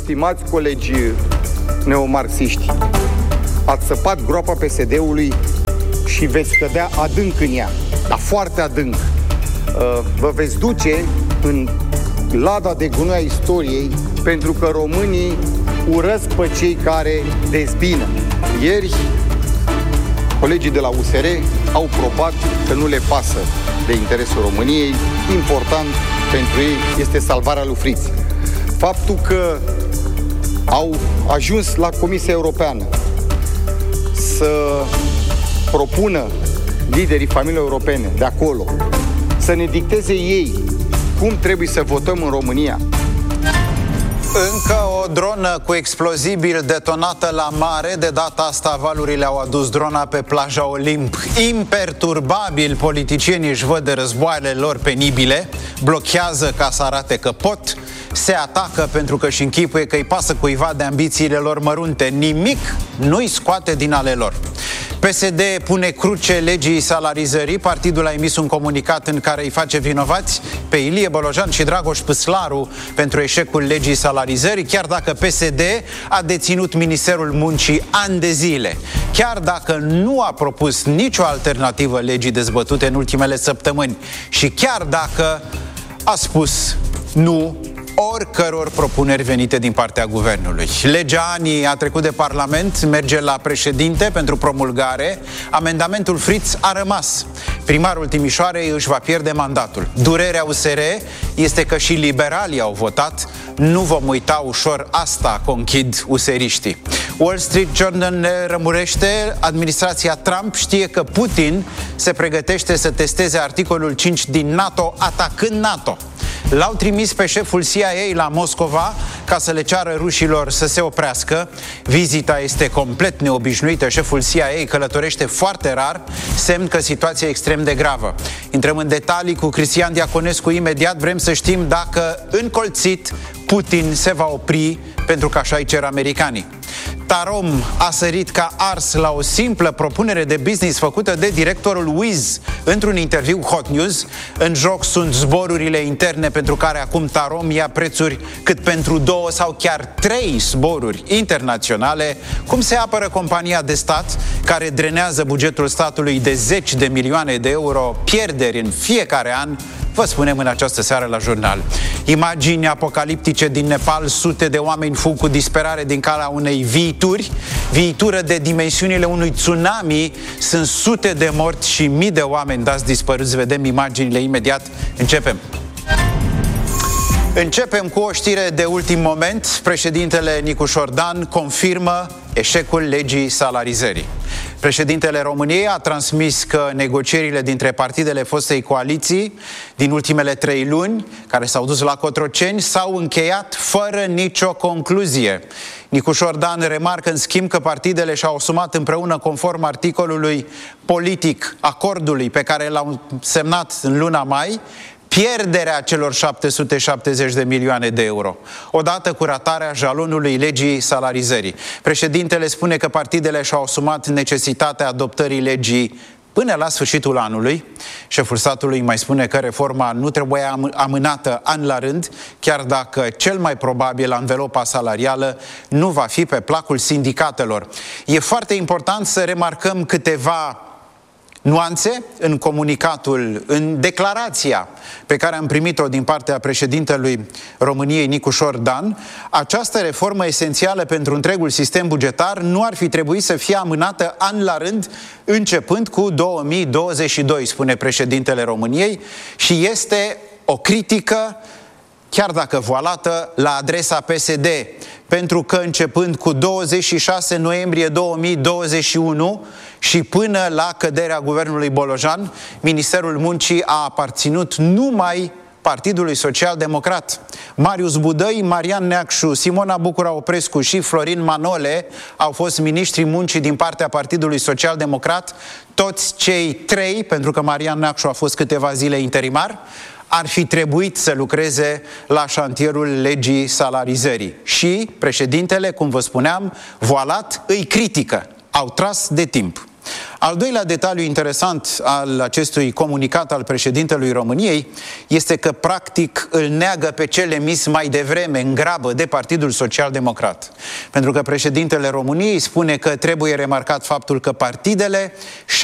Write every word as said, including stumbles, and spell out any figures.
stimați colegi neomarxiști, ați săpat groapa P S D-ului și veți cădea adânc în ea, dar foarte adânc. Vă veți duce în lada de gunoi a istoriei, pentru că românii urăsc pe cei care dezbină. Ieri, colegii de la U S R au probat că nu le pasă de interesul României. Important pentru ei este salvarea lui Fritz. Faptul că au ajuns la Comisia Europeană să propună liderii familiei europene de acolo să ne dicteze ei cum trebuie să votăm în România. Încă o dronă cu explozibil detonată la mare. De data asta valurile au adus drona pe plaja Olimp. Imperturbabil, politicienii își văd de războaiele lor penibile, blochează ca să arate că pot, se atacă pentru că își închipuie că îi pasă cuiva de ambițiile lor mărunte. Nimic nu-i scoate din ale lor. P S D pune cruce legii salarizării. Partidul a emis un comunicat în care îi face vinovați pe Ilie Bolojan și Dragoș Păslaru pentru eșecul legii salarizării, chiar dacă P S D a deținut Ministerul Muncii ani de zile, chiar dacă nu a propus nicio alternativă legii dezbătute în ultimele săptămâni și chiar dacă a spus nu oricăror propuneri venite din partea guvernului. Legea ANI a trecut de Parlament, merge la președinte pentru promulgare. Amendamentul Fritz a rămas. Primarul Timișoarei își va pierde mandatul. Durerea U S R este că și liberalii au votat. Nu vom uita ușor asta, conchid useriștii. Wall Street Journal ne rămurește. Administrația Trump știe că Putin se pregătește să testeze articolul cinci din NATO, atacând NATO. L-au trimis pe șeful C I A la Moscova ca să le ceară rușilor să se oprească. Vizita este complet neobișnuită. Șeful C I A călătorește foarte rar, semn că situația e extrem de gravă. Intrăm în detalii cu Cristian Diaconescu imediat. Vrem să știm dacă, încolțit, Putin se va opri, pentru că așa îi cer americanii. Tarom a sărit ca ars la o simplă propunere de business făcută de directorul Wizz într-un interviu Hot News. În joc sunt zborurile interne, pentru care acum Tarom ia prețuri cât pentru două sau chiar trei zboruri internaționale. Cum se apără compania de stat care drenează bugetul statului de zeci de milioane de euro, pierderi în fiecare an? Vă spunem în această seară la jurnal. Imagini apocaliptice din Nepal, sute de oameni fug cu disperare din calea unei viituri, viitură de dimensiunile unui tsunami. Sunt sute de morți și mii de oameni dați dispăruți. Vedem imaginile imediat. Începem. Începem cu o știre de ultim moment. Președintele Nicușor Dan confirmă eșecul legii salarizării. Președintele României a transmis că negocierile dintre partidele fostei coaliții din ultimele trei luni, care s-au dus la Cotroceni, s-au încheiat fără nicio concluzie. Nicușor Dan remarcă în schimb că partidele și-au asumat împreună, conform articolului politic, acordului pe care l-au semnat în luna mai, pierderea celor șapte sute șaptezeci de milioane de euro, odată cu ratarea jalonului legii salarizării. Președintele spune că partidele și-au asumat necesitatea adoptării legii până la sfârșitul anului. Șeful statului mai spune că reforma nu trebuie amânată an la rând, chiar dacă cel mai probabil anvelopa salarială nu va fi pe placul sindicatelor. E foarte important să remarcăm câteva nuanțe în comunicatul, în declarația pe care am primit-o din partea președintelui României, Nicușor Dan. Această reformă esențială pentru întregul sistem bugetar nu ar fi trebuit să fie amânată an la rând, începând cu două mii douăzeci și doi, spune președintele României, și este o critică, chiar dacă voalată, la adresa P S D, pentru că începând cu douăzeci și șase noiembrie două mii douăzeci și unu și până la căderea guvernului Bolojan, Ministerul Muncii a aparținut numai Partidului Social-Democrat. Marius Budăi, Marian Neacșu, Simona Bucura-Oprescu și Florin Manole au fost miniștrii muncii din partea Partidului Social-Democrat. Toți cei trei, pentru că Marian Neacșu a fost câteva zile interimar, ar fi trebuit să lucreze la șantierul legii salarizării. Și președintele, cum vă spuneam, voalat, îi critică. Au tras de timp. Al doilea detaliu interesant al acestui comunicat al președintelui României este că practic îl neagă pe cel emis mai devreme în grabă de Partidul Social Democrat. Pentru că președintele României spune că trebuie remarcat faptul că partidele